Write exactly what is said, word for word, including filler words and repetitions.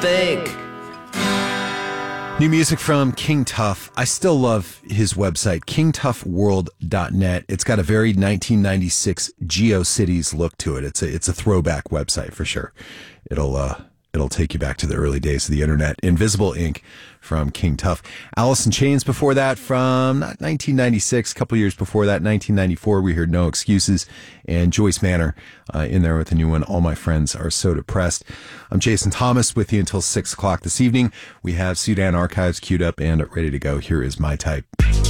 think. New music from King Tuff. I still love his website, king tuff world dot net. It's got a very nineteen ninety-six GeoCities look to it. It's a it's a throwback website for sure. It'll uh it'll take you back to the early days of the internet. Invisible Ink from King Tuff. Alice in Chains before that from not nineteen ninety-six, a couple years before that, nineteen ninety-four. We heard No Excuses, and Joyce Manor uh, in there with a new one, All My Friends Are So Depressed. I'm Jason Thomas with you until six o'clock this evening. We have Sudan Archives queued up and ready to go. Here is My Type.